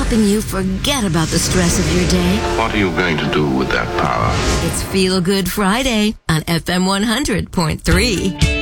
helping you forget about the stress of your day. What are you going to do with that power? It's Feel Good Friday on FM 100.3.